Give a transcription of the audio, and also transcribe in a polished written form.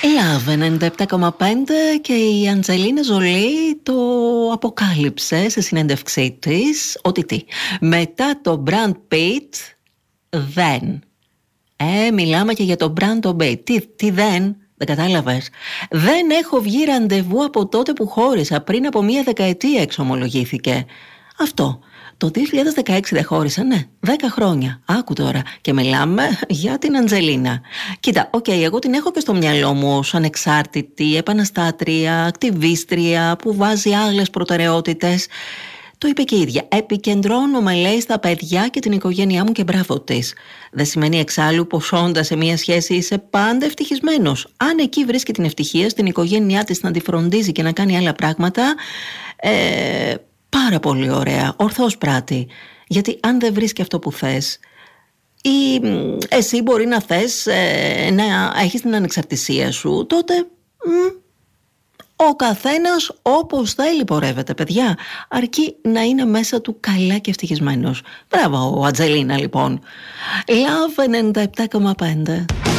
Love 97,5 και η Αντζελίνα Ζολί το αποκάλυψε σε συνέντευξή της ότι μετά το Brad Pitt δεν. Μιλάμε και για το Brad Pitt. Τι δεν κατάλαβες? Δεν έχω βγει ραντεβού από τότε που χώρισα, πριν από 1 δεκαετία, εξομολογήθηκε. Αυτό. Το 2016 δεν χώρισα, ναι, 10 χρόνια. Άκου τώρα. Και μιλάμε για την Αντζελίνα. Κοίτα, εγώ την έχω και στο μυαλό μου ως ανεξάρτητη, επαναστάτρια, ακτιβίστρια που βάζει άλλες προτεραιότητες. Το είπε και η ίδια. Επικεντρώνομαι, λέει, στα παιδιά και την οικογένειά μου και μπράβο της. Δεν σημαίνει εξάλλου πως όντας σε μια σχέση είσαι πάντα ευτυχισμένος. Αν εκεί βρίσκει την ευτυχία, στην οικογένειά της να τη φροντίζει και να κάνει άλλα πράγματα, πάρα πολύ ωραία, ορθώς πράττει. Γιατί αν δεν βρίσκει αυτό που θες, ή εσύ μπορεί να θες να έχεις την ανεξαρτησία σου, τότε ο καθένας όπως θέλει πορεύεται, παιδιά, αρκεί να είναι μέσα του καλά και ευτυχισμένος. Μπράβο, Αντζελίνα, λοιπόν. Love 97,5.